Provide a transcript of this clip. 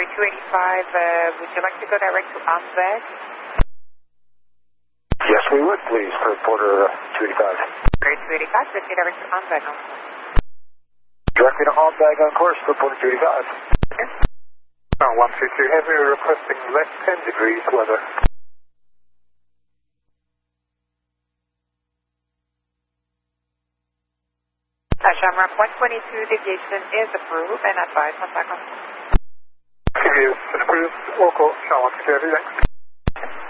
would you like to go direct to Amzag? Yes, we would, please, for Porter 285. Porter 285, proceed direct to Amzag. Directly to Amzag on course for Porter 285. Okay. 132 Heavy, requesting less 10 degrees weather. Shamrock 122 deviation is approved and advised on back on. Deviation approved, local, Shamrock 2 Heavy, thanks.